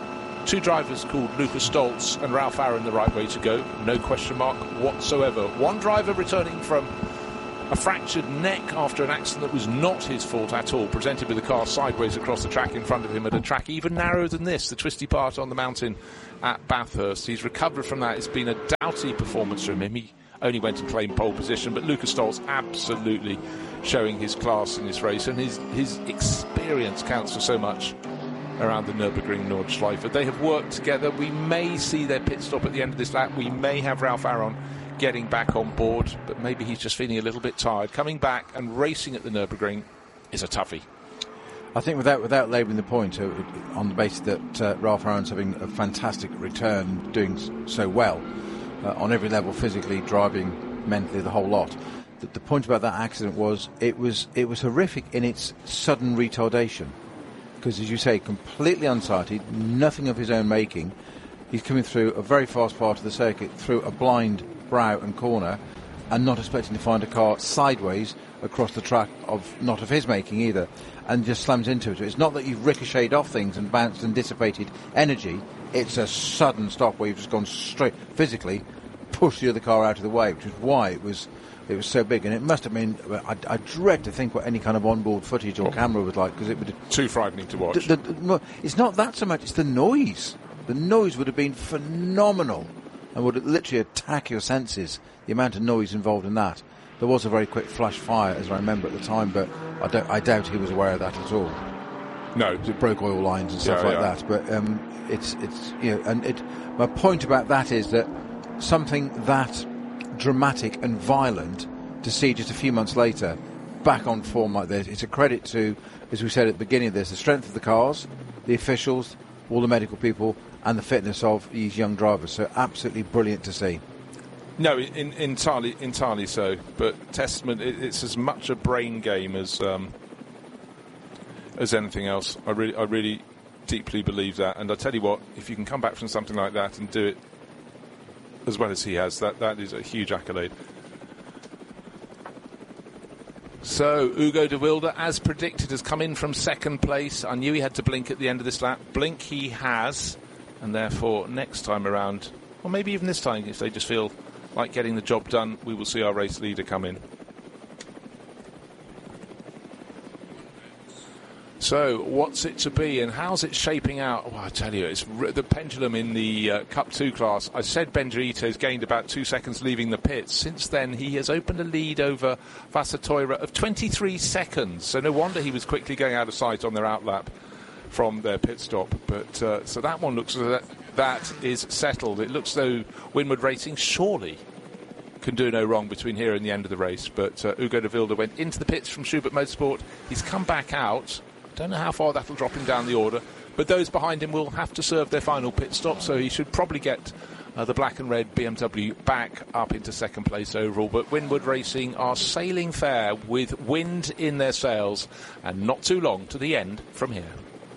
Two drivers called Lucas Stoltz and Ralph Aaron the right way to go? No question mark whatsoever. One driver returning from a fractured neck after an accident that was not his fault at all, presented with the car sideways across the track in front of him at a track even narrower than this, the twisty part on the mountain at Bathurst. He's recovered from that. It's been a doughty performance from him. He only went and claimed pole position, but Lucas Stoltz absolutely showing his class in this race, and his, his experience counts for so much around the Nürburgring Nordschleife. They have worked together. We may see their pit stop at the end of this lap. We may have Ralph Aaron getting back on board, but maybe he's just feeling a little bit tired. Coming back and racing at the Nürburgring is a toughie. I think without without labelling the point, uh, on the basis that uh, Ralph Aaron's having a fantastic return, doing so well uh, on every level, physically, driving, mentally, the whole lot. The, the point about that accident was it was it was horrific in its sudden retardation, because, as you say, completely unsighted, nothing of his own making. He's coming through a very fast part of the circuit, through a blind brow and corner, and not expecting to find a car sideways across the track of not of his making either, and just slams into it. It's not that you've ricocheted off things and bounced and dissipated energy. It's a sudden stop where you've just gone straight, physically pushed the other car out of the way, which is why it was it was so big. And it must have been, I, I dread to think what any kind of onboard footage or camera was like, because it would too frightening to watch. The, the, the, it's not that so much, it's the noise. The noise would have been phenomenal and would literally attack your senses, the amount of noise involved in that. There was a very quick flash fire, as I remember at the time, but I, don't, I doubt he was aware of that at all. No. It broke oil lines and stuff yeah, like yeah. that. But um, it's, it's you know, and it, my point about that is that something that dramatic and violent to see just a few months later back on form like this, it's a credit to, as we said at the beginning of this, the strength of the cars, the officials, all the medical people, and the fitness of these young drivers. So absolutely brilliant to see. No, in, entirely, entirely so. But testament, it, it's as much a brain game as um, as anything else. I really, I really deeply believe that. And I tell you what, if you can come back from something like that and do it as well as he has, that that is a huge accolade. So, Ugo de Wilde, as predicted, has come in from second place. I knew he had to blink at the end of this lap. Blink he has. And therefore, next time around, or maybe even this time, if they just feel like getting the job done, we will see our race leader come in. So, what's it to be, and how's it shaping out? Well, I tell you, it's r- the pendulum in the uh, Cup two class. I said Benjerito's gained about two seconds leaving the pits. Since then, he has opened a lead over Vasserteure of twenty-three seconds. So no wonder he was quickly going out of sight on their outlap from their pit stop. But uh, so that one looks as though that, that is settled. It looks though Winward Racing surely can do no wrong between here and the end of the race. But uh, Ugo de Wilde went into the pits from Schubert Motorsport. He's come back out. Don't know how far that'll drop him down the order, but those behind him will have to serve their final pit stop, so he should probably get uh, the black and red B M W back up into second place overall. But Winward Racing are sailing fair with wind in their sails, and not too long to the end from here.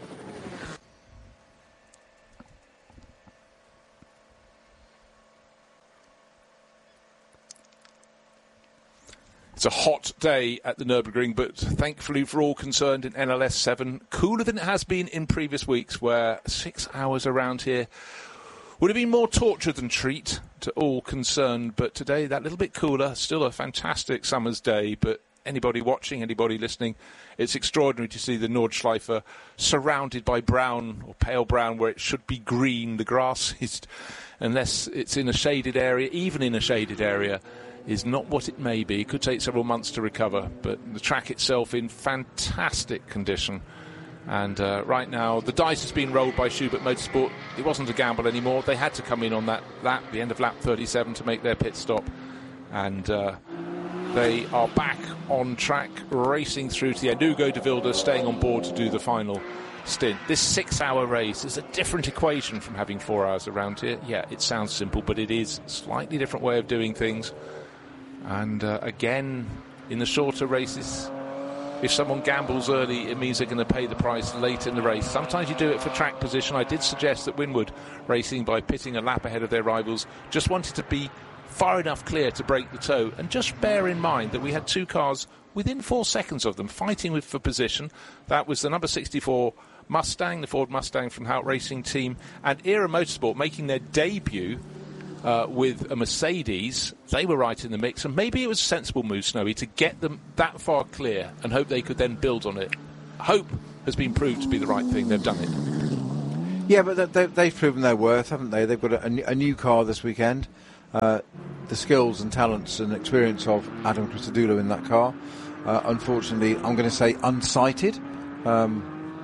It's a hot day at the Nürburgring, but thankfully for all concerned in N L S seven, cooler than it has been in previous weeks, where six hours around here would have been more torture than treat to all concerned. But today, that little bit cooler, still a fantastic summer's day. But anybody watching, anybody listening, it's extraordinary to see the Nordschleife surrounded by brown or pale brown where it should be green. The grass is, unless it's in a shaded area, even in a shaded area, is not what it may be. It could take several months to recover, but the track itself in fantastic condition. And uh, right now, the dice has been rolled by Schubert Motorsport. It wasn't a gamble anymore. They had to come in on that lap, the end of lap thirty-seven, to make their pit stop. And uh, they are back on track, racing through to the end. Ugo de Wilde staying on board to do the final stint. This six-hour race is a different equation from having four hours around here. Yeah, it sounds simple, but it is a slightly different way of doing things. And uh, again, in the shorter races, if someone gambles early, it means they're going to pay the price late in the race. Sometimes you do it for track position. I did suggest that Winward Racing, by pitting a lap ahead of their rivals, just wanted to be far enough clear to break the toe. And just bear in mind that we had two cars within four seconds of them fighting with for position. That was the number sixty-four Mustang, the Ford Mustang from Hout Racing Team, and Era Motorsport making their debut uh, with a Mercedes. They were right in the mix, and maybe it was a sensible move, Snowy, to get them that far clear and hope they could then build on it. Hope has been proved to be the right thing. They've done it. Yeah, but they, they've proven their worth, haven't they? They've got a, a new car this weekend. Uh, the skills and talents and experience of Adam Christodoulou in that car. Uh, unfortunately, I'm going to say unsighted um,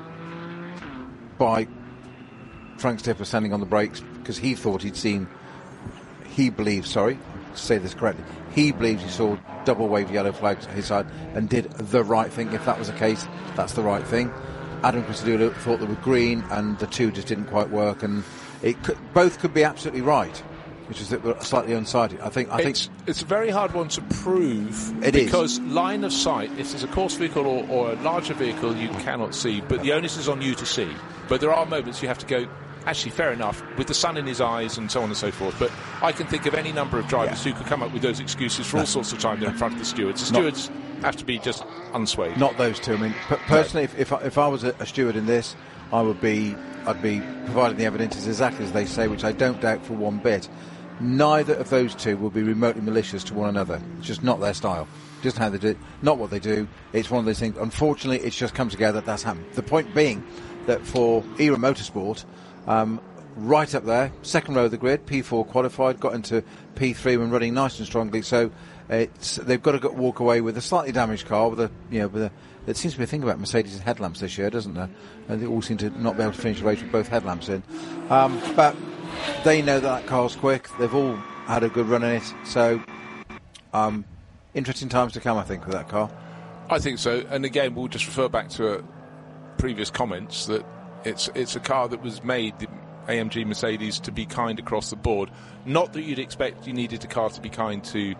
by Frank Stiffer standing on the brakes because he thought he'd seen, he believes, sorry, to say this correctly, he believes he saw double wave yellow flags at his side and did the right thing. If that was the case, that's the right thing. Adam Christodoulou thought they were green and the two just didn't quite work, and it could, both could be absolutely right, which is that we're slightly unsighted. I think. I it's, think it's a very hard one to prove. It because is. line of sight, if there's a course vehicle or, or a larger vehicle, you cannot see. But the onus is on you to see. But there are moments you have to go. Actually, fair enough, with the sun in his eyes and so on and so forth. But I can think of any number of drivers yeah. who could come up with those excuses for no. all sorts of time in front of the stewards. The stewards Not, have to be just unswayed. Not those two. I mean, p- personally, no. if if I, if I was a, a steward in this, I would be. I'd be providing the evidence is exactly as they say, which I don't doubt for one bit. Neither of those two will be remotely malicious to one another. It's just not their style. Just how they do it. Not what they do. It's one of those things. Unfortunately, it's just come together. That's happened. The point being that for Era Motorsport, um, right up there, second row of the grid, P four qualified, got into P three when running nice and strongly. So it's, they've got to go, walk away with a slightly damaged car. With a, you know, with a, it seems to be a thing about Mercedes' headlamps this year, doesn't there? And they all seem to not be able to finish the race with both headlamps in. Um, but they know that, that car's quick. They've all had a good run in it. So, um, interesting times to come, I think, with that car. I think so. And again, we'll just refer back to uh, previous comments that it's it's a car that was made, the A M G Mercedes, to be kind across the board. Not that you'd expect you needed a car to be kind to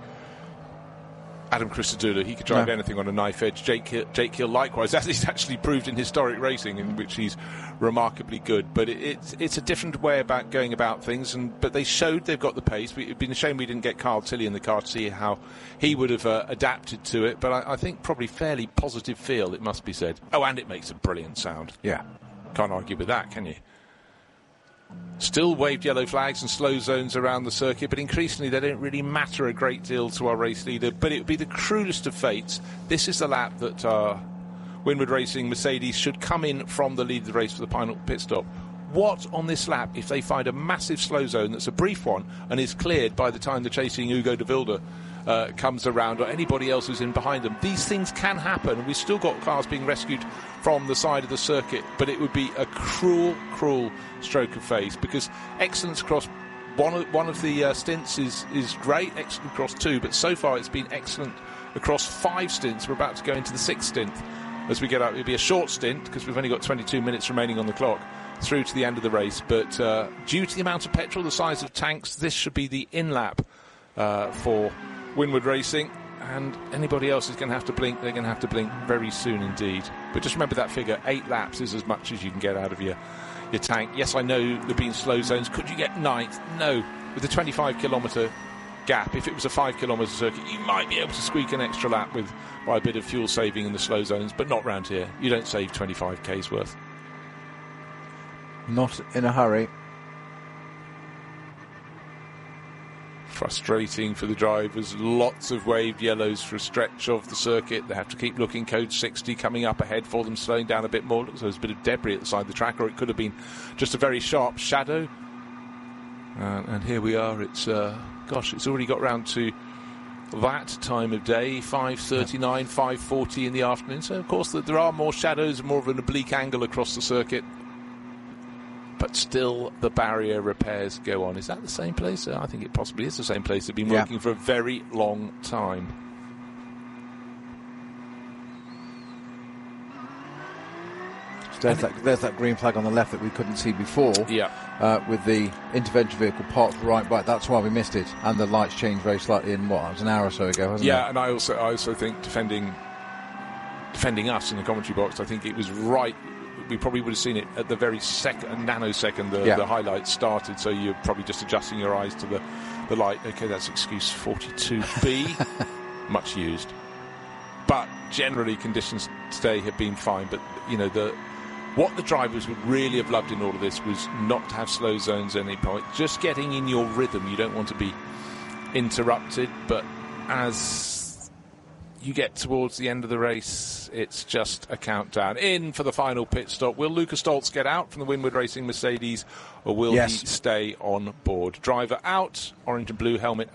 Adam Christodoulou. He could drive no. anything on a knife edge. Jake Hill, Jake Hill likewise, as he's actually proved in historic racing, in which he's remarkably good. But it, it's it's a different way about going about things. And but they showed they've got the pace. We, it'd been a shame we didn't get Carl Tilley in the car to see how he would have uh, adapted to it. But I, I think probably fairly positive feel, it must be said. Oh, and it makes a brilliant sound. Yeah, can't argue with that, can you? Still waved yellow flags and slow zones around the circuit, but increasingly they don't really matter a great deal to our race leader. But it would be the cruelest of fates. This is the lap that uh, Winward Racing Mercedes should come in from the lead of the race for the final pit stop. What on this lap if they find a massive slow zone that's a brief one and is cleared by the time the chasing Hugo de Wilde uh, comes around, or anybody else who's in behind them? These things can happen, and we've still got cars being rescued from the side of the circuit, but it would be a cruel, cruel stroke of fate, because excellence across one of, one of the uh, stints is, is great, excellent across two, but so far it's been excellent across five stints. We're about to go into the sixth stint as we get up. It'll be a short stint because we've only got twenty-two minutes remaining on the clock through to the end of the race, but uh, due to the amount of petrol, the size of tanks, this should be the in-lap uh, for Winward Racing, and anybody else is going to have to blink. They're going to have to blink very soon indeed. But just remember that figure, eight laps is as much as you can get out of your, your tank. Yes, I know there have been slow zones. Could you get ninth? No. With a twenty-five kilometre gap, if it was a five kilometre circuit, you might be able to squeak an extra lap with by a bit of fuel saving in the slow zones, but not round here. You don't save twenty-five ka's worth. Not in a hurry. Frustrating for the drivers. Lots of waved yellows for a stretch of the circuit. They have to keep looking. Code sixty coming up ahead for them, slowing down a bit more. Looks like there's a bit of debris at the side of the track, or it could have been just a very sharp shadow. Uh, and here we are. It's uh, gosh, it's already got round to that time of day, five thirty-nine, five forty in the afternoon. So of course there are more shadows, more of an oblique angle across the circuit. But still, the barrier repairs go on. Is that the same place? Uh, I think it possibly is the same place. They've been yeah. working for a very long time. So there's, that, there's that green flag on the left that we couldn't see before. Yeah. Uh, with the intervention vehicle parked right by. That's why we missed it. And the lights changed very slightly in, what, it was an hour or so ago, hasn't yeah, it? Yeah, and I also, I also think defending, defending us in the commentary box, I think it was right. We probably would have seen it at the very second, nanosecond the, yeah. the highlights started, so you're probably just adjusting your eyes to the the light. Okay, that's excuse forty-two B, much used. But generally, conditions today have been fine. But, you know, the what the drivers would really have loved in all of this was not to have slow zones at any point. Just getting in your rhythm. You don't want to be interrupted. But as you get towards the end of the race, it's just a countdown. In for the final pit stop. Will Luca Stoltz get out from the Winward Racing Mercedes, or will yes. he stay on board? Driver out, orange and blue helmet